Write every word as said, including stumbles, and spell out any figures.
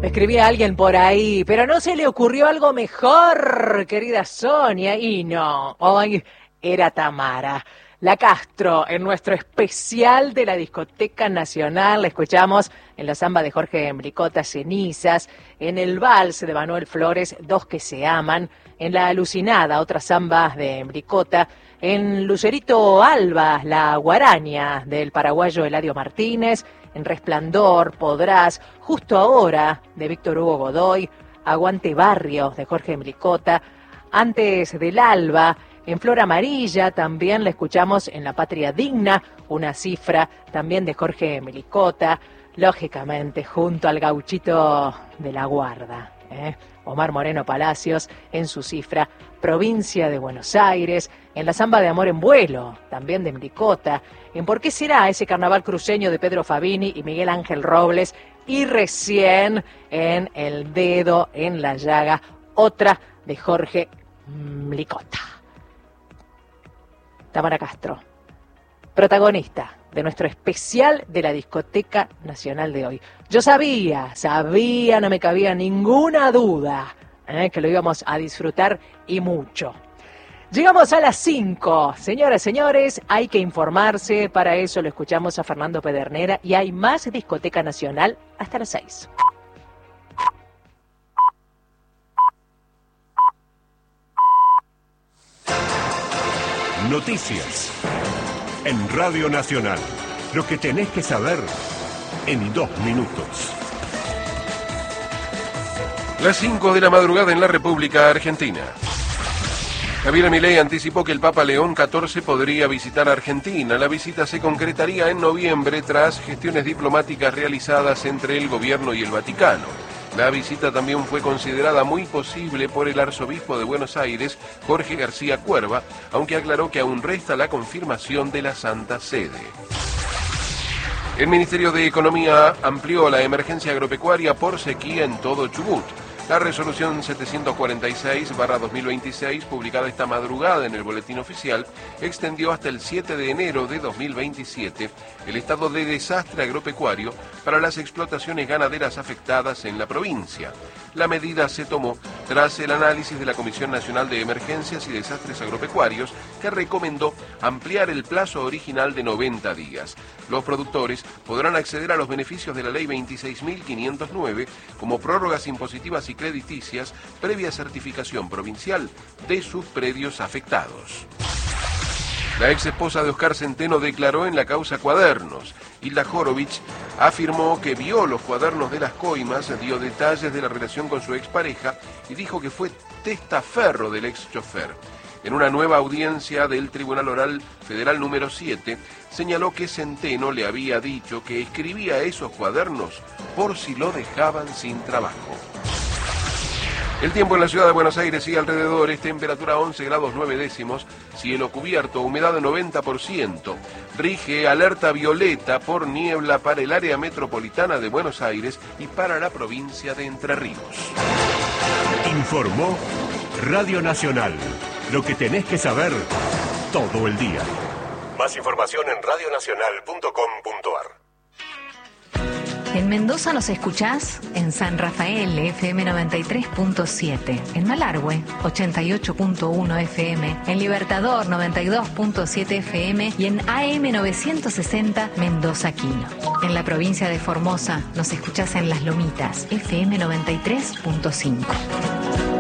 Me escribía alguien por ahí, pero no se le ocurrió algo mejor, querida Sonia, y no, hoy era Tamara. La Castro, en nuestro especial de la Discoteca Nacional, la escuchamos en la samba de Jorge Embricota, Cenizas, en el vals de Manuel Flores, Dos que se aman, en la Alucinada, otra samba de Embricota, en Lucerito Alba, la guaraña del paraguayo Eladio Martínez, en Resplandor, Podrás, Justo Ahora, de Víctor Hugo Godoy, Aguante Barrio, de Jorge Embricota, Antes del Alba, en Flor Amarilla, también la escuchamos en La Patria Digna, una cifra también de Jorge Embricota, lógicamente junto al gauchito de la Guarda, ¿eh? Omar Moreno Palacios en su cifra, Provincia de Buenos Aires, en la samba de Amor en Vuelo, también de Embricota, en ¿Por qué será? Ese carnaval cruceño de Pedro Fabini y Miguel Ángel Robles, y recién en El Dedo en la Llaga, otra de Jorge Embricota. Tamara Castro, protagonista de nuestro especial de la Discoteca Nacional de hoy. Yo sabía, sabía, no me cabía ninguna duda, ¿eh? que lo íbamos a disfrutar y mucho. Llegamos a las cinco. Señoras, señores, hay que informarse. Para eso lo escuchamos a Fernando Pedernera y hay más Discoteca Nacional hasta las seis. Noticias en Radio Nacional. Lo que tenés que saber en dos minutos. Las cinco de la madrugada en la República Argentina. Javier Milei anticipó que el Papa León catorce podría visitar Argentina. La visita se concretaría en noviembre tras gestiones diplomáticas realizadas entre el gobierno y el Vaticano. La visita también fue considerada muy posible por el arzobispo de Buenos Aires, Jorge García Cuerva, aunque aclaró que aún resta la confirmación de la Santa Sede. El Ministerio de Economía amplió la emergencia agropecuaria por sequía en todo Chubut. La resolución setecientos cuarenta y seis barra dos mil veintiséis, publicada esta madrugada en el Boletín Oficial, extendió hasta el siete de enero de dos mil veintisiete el estado de desastre agropecuario para las explotaciones ganaderas afectadas en la provincia. La medida se tomó tras el análisis de la Comisión Nacional de Emergencias y Desastres Agropecuarios, que recomendó ampliar el plazo original de noventa días. Los productores podrán acceder a los beneficios de la Ley veintiséis mil quinientos nueve como prórrogas impositivas y crediticias previa certificación provincial de sus predios afectados. La ex esposa de Oscar Centeno declaró en la causa Cuadernos. Hilda Horovich afirmó que vio los cuadernos de las coimas, dio detalles de la relación con su expareja y dijo que fue testaferro del ex chofer. En una nueva audiencia del Tribunal Oral Federal número siete, señaló que Centeno le había dicho que escribía esos cuadernos por si lo dejaban sin trabajo. El tiempo en la ciudad de Buenos Aires y alrededores, temperatura once grados nueve décimos, cielo cubierto, humedad noventa por ciento. Rige alerta violeta por niebla para el área metropolitana de Buenos Aires y para la provincia de Entre Ríos. Informó Radio Nacional. Lo que tenés que saber todo el día. Más información en radio nacional punto com punto ar. En Mendoza nos escuchás en San Rafael, F M noventa y tres punto siete, en Malargüe, ochenta y ocho punto uno F M, en Libertador, noventa y dos punto siete F M y en A M novecientos sesenta Mendoza Quino. En la provincia de Formosa nos escuchás en Las Lomitas, F M noventa y tres punto cinco.